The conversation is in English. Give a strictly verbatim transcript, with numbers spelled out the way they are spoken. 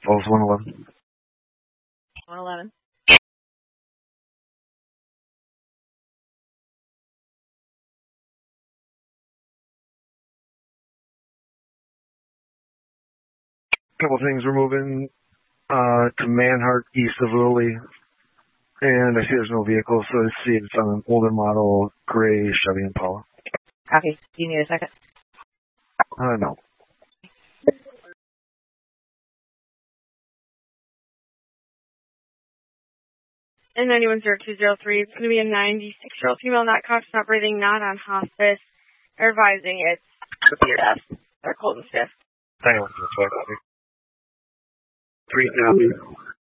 Falls one eleven. one eleven. Couple things we're moving uh, to Manhart, east of Lilly. And I see there's no vehicle, so I see it's on an older model gray Chevy Impala. Copy. Do you need a second? Uh, no. And ninety-one zero two zero three, it's going to be a ninety-six-year-old female, not conscious, not breathing, not on hospice. They're advising it's severe death. They're cold and stiff. ninety-one zero two, three copy.